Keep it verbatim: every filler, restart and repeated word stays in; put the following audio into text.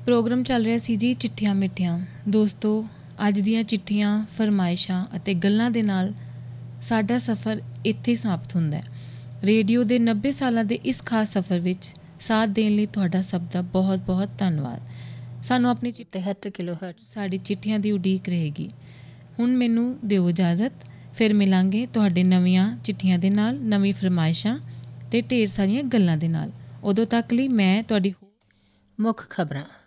Programme ਚੱਲ ਰਿਹਾ ਸੀ ਜੀ ਚਿੱਠੀਆਂ ਮਿੱਠੀਆਂ। ਦੋਸਤੋ, ਅੱਜ ਦੀਆਂ ਚਿੱਠੀਆਂ, ਫਰਮਾਇਸ਼ਾਂ ਅਤੇ ਗੱਲਾਂ ਦੇ ਨਾਲ ਸਾਡਾ ਸਫ਼ਰ ਇੱਥੇ ਸਮਾਪਤ ਹੁੰਦਾ ਹੈ। ਰੇਡੀਓ ਦੇ ਨੱਬੇ ਸਾਲਾਂ ਦੇ ਇਸ ਖਾਸ ਸਫ਼ਰ ਵਿੱਚ ਸਾਥ ਦੇਣ ਲਈ ਤੁਹਾਡਾ ਸਭ ਦਾ ਬਹੁਤ ਬਹੁਤ ਧੰਨਵਾਦ। ਸਾਨੂੰ ਆਪਣੀ ਤਿਹੱਤਰ ਕਿਲੋ ਹਰਟ ਸਾਡੀ ਚਿੱਠੀਆਂ ਦੀ ਉਡੀਕ ਰਹੇਗੀ। ਹੁਣ ਮੈਨੂੰ ਦਿਓ ਇਜਾਜ਼ਤ, ਫਿਰ ਮਿਲਾਂਗੇ ਤੁਹਾਡੇ ਨਵੀਆਂ ਚਿੱਠੀਆਂ ਦੇ ਨਾਲ, ਨਵੀਂ ਫਰਮਾਇਸ਼ਾਂ ਅਤੇ ਢੇਰ ਸਾਰੀਆਂ ਗੱਲਾਂ ਦੇ ਨਾਲ। ਉਦੋਂ ਤੱਕ ਲਈ ਮੈਂ ਤੁਹਾਡੀ ਮੁੱਖ ਖਬਰਾਂ।